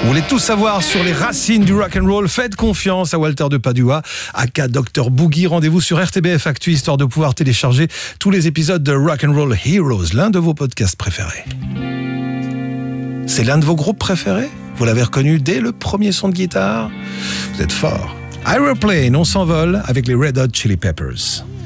Vous voulez tout savoir sur les racines du rock'n'roll? Faites confiance à Walter de Padua, aka Dr Boogie. Rendez-vous sur RTBF Actu, histoire de pouvoir télécharger tous les épisodes de Rock'n'Roll Heroes, l'un de vos podcasts préférés. C'est l'un de vos groupes préférés? Vous l'avez reconnu dès le premier son de guitare? Vous êtes fort. Aeroplane, on s'envole avec les Red Hot Chili Peppers.